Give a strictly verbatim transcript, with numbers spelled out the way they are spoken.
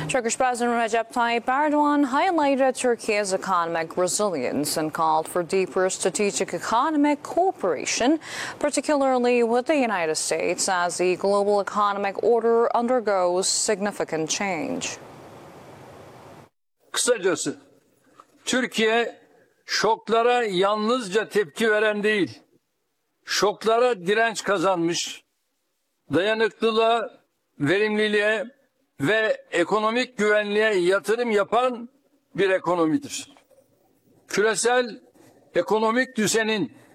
Turkish President Recep Tayyip Erdogan highlighted Turkey's economic resilience and called for deeper strategic economic cooperation, particularly with the United States, as the global economic order undergoes significant change. Kısacası Türkiye şoklara yalnızca tepki veren değil, şoklara direnç kazanmış, dayanıklılığa, verimliliğe ve ekonomik güvenliğe yatırım yapan bir ekonomidir. Küresel ekonomik düzenin